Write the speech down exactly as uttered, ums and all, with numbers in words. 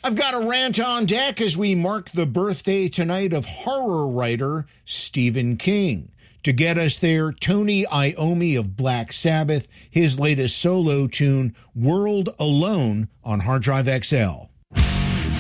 I've got a rant on deck as we mark the birthday tonight of horror writer Stephen King. To get us there, Tony Iommi of Black Sabbath, his latest solo tune, World Alone, on Hard Drive X L.